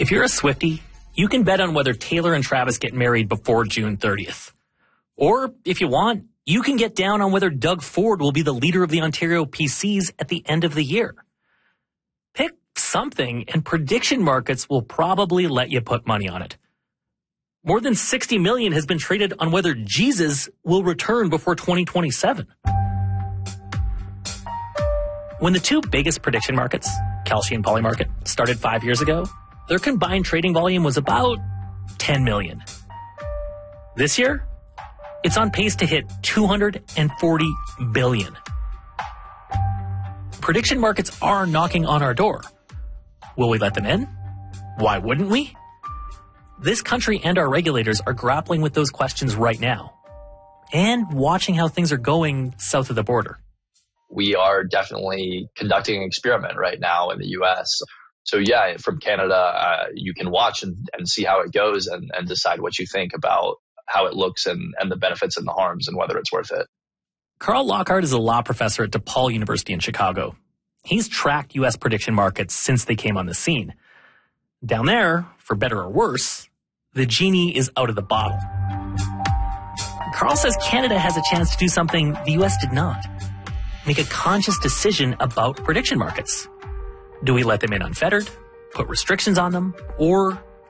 If you're a Swiftie, you can bet on whether Taylor and Travis get married before June 30th. Or, if you want, you can get down on whether Doug Ford will be the leader of the Ontario PCs at the end of the year. Pick something, and prediction markets will probably let you put money on it. More than $60 million has been traded on whether Jesus will return before 2027. When the two biggest prediction markets, Kalshi and Polymarket, started 5 years ago, their combined trading volume was about 10 million. This year, it's on pace to hit 240 billion. Prediction markets are knocking on our door. Will we let them in? Why wouldn't we? This country and our regulators are grappling with those questions right now and watching how things are going south of the border. We are definitely conducting an experiment right now in the U.S. So yeah, from Canada, you can watch and see how it goes and decide what you think about how it looks and the benefits and the harms and whether it's worth it. Carl Lockhart is a law professor at DePaul University in Chicago. He's tracked U.S. prediction markets since they came on the scene. Down there, for better or worse, the genie is out of the bottle. Carl says Canada has a chance to do something the U.S. did not. Make a conscious decision about prediction markets. Do we let them in unfettered, put restrictions on them, or